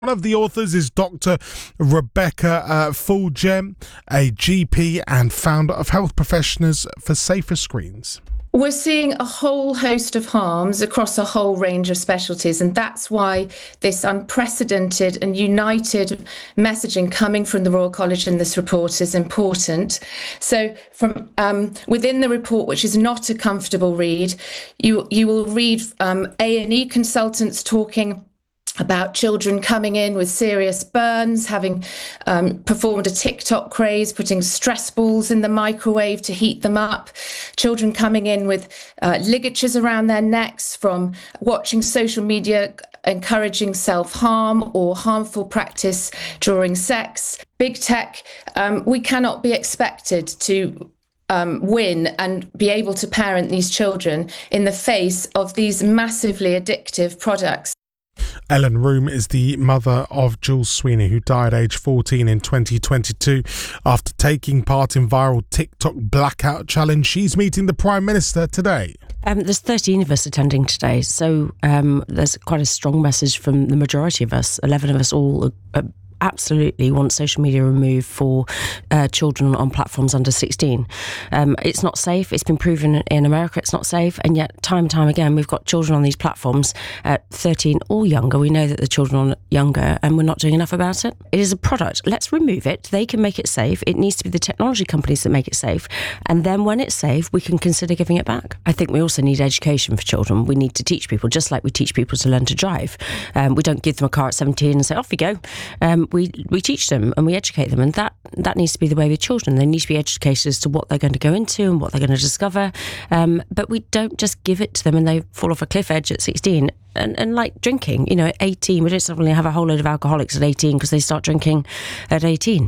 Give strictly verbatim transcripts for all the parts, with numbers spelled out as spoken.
One of the authors is Doctor Rebecca uh, Fulgem, a G P and founder of Health Professionals for Safer Screens. We're seeing a whole host of harms across a whole range of specialties, and that's why this unprecedented and united messaging coming from the Royal College in this report is important. So from um, within the report, which is not a comfortable read, you, you will read um, A and E consultants talking about children coming in with serious burns, having um, performed a TikTok craze, putting stress balls in the microwave to heat them up, children coming in with uh, ligatures around their necks from watching social media encouraging self-harm or harmful practice during sex. Big tech, um, we cannot be expected to Um, win and be able to parent these children in the face of these massively addictive products. Ellen Room is the mother of Jules Sweeney, who died aged fourteen in twenty twenty-two after taking part in viral TikTok blackout challenge. She's meeting the Prime Minister today. Um, there's thirteen of us attending today, so um, there's quite a strong message from the majority of us. eleven of us all uh, absolutely want social media removed for uh, children on platforms under sixteen. Um, it's not safe. It's been proven in America it's not safe, and yet time and time again we've got children on these platforms at thirteen or younger. We know that the children are younger, and we're not doing enough about it. It is a product. Let's remove it. They can make it safe. It needs to be the technology companies that make it safe, and then when it's safe we can consider giving it back. I think we also need education for children. We need to teach people, just like we teach people to learn to drive. Um, we don't give them a car at seventeen and say off you go. Um, We we teach them and we educate them, and that, that needs to be the way with children. They need to be educated as to what they're going to go into and what they're going to discover. Um, but we don't just give it to them and they fall off a cliff edge at sixteen. And, and like drinking, you know, at eighteen, we don't suddenly have a whole load of alcoholics at eighteen because they start drinking at eighteen.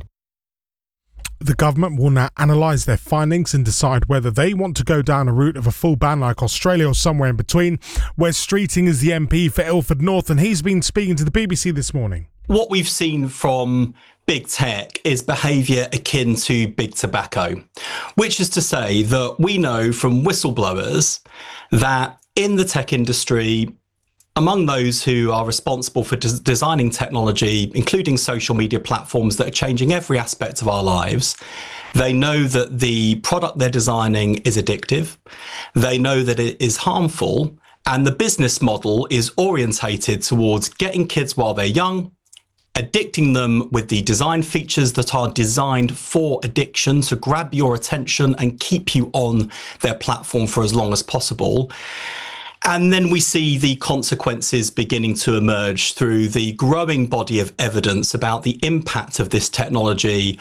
The government will now analyse their findings and decide whether they want to go down a route of a full ban like Australia or somewhere in between. Wes Streeting is the M P for Ilford North, and he's been speaking to the B B C this morning. What we've seen from big tech is behaviour akin to big tobacco, which is to say that we know from whistleblowers that in the tech industry, among those who are responsible for des- designing technology, including social media platforms that are changing every aspect of our lives, they know that the product they're designing is addictive. They know that it is harmful, and the business model is orientated towards getting kids while they're young, addicting them with the design features that are designed for addiction to grab your attention and keep you on their platform for as long as possible. And then we see the consequences beginning to emerge through the growing body of evidence about the impact of this technology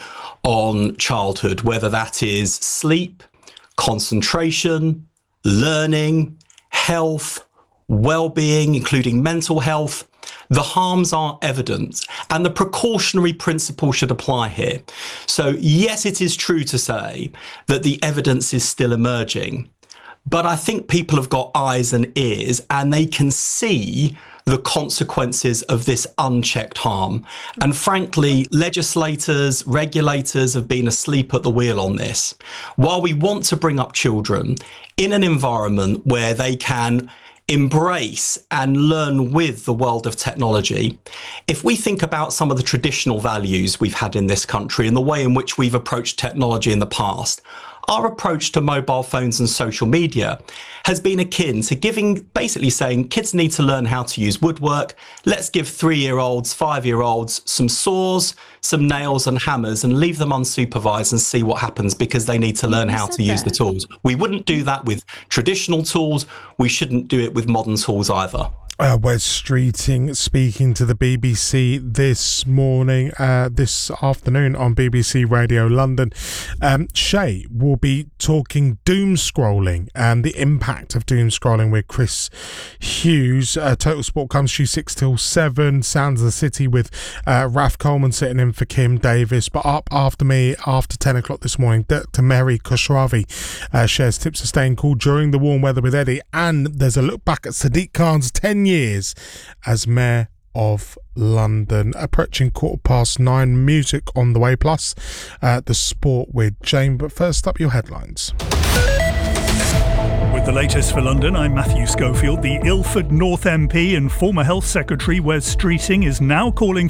on childhood, whether that is sleep, concentration, learning, health, well-being, including mental health. The harms are evident, and the precautionary principle should apply here. So yes, it is true to say that the evidence is still emerging, but I think people have got eyes and ears and they can see the consequences of this unchecked harm. And frankly, legislators, regulators have been asleep at the wheel on this. While we want to bring up children in an environment where they can embrace and learn with the world of technology, if we think about some of the traditional values we've had in this country and the way in which we've approached technology in the past, our approach to mobile phones and social media has been akin to giving, basically saying kids need to learn how to use woodwork. Let's give three-year-olds, five-year-olds some saws, some nails and hammers and leave them unsupervised and see what happens because they need to learn how to use the tools. We wouldn't do that with traditional tools. We shouldn't do it with modern tools either. Uh, Wes Streeting speaking to the B B C this morning, uh, this afternoon on B B C Radio London. Um, Shay will be talking doom scrolling and the impact of doom scrolling with Chris Hughes. Uh, Total Sport comes to you six till seven. Sounds of the City with uh, Raf Coleman sitting in for Kim Davis. But up after me, after ten o'clock this morning, Doctor Mary Khosravi uh, shares tips of staying cool during the warm weather with Eddie. And there's a look back at Sadiq Khan's ten years as Mayor of London. Approaching quarter past nine, music on the way, plus uh, the sport with Jane. But first up, your headlines. With the latest for London, I'm Matthew Schofield. The Ilford North M P and former Health Secretary Wes Streeting is now calling